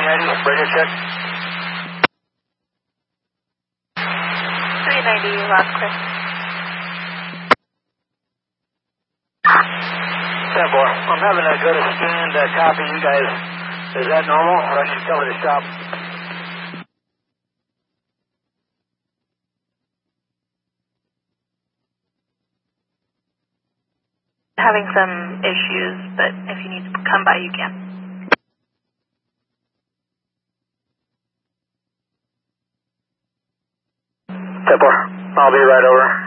390, radio check. 390, last clear. 10-4, I'm having a good scanned copy, you guys. Is that normal, or I need to tell her to stop? Having some issues, but if you need to come by, you can. I'll be right over.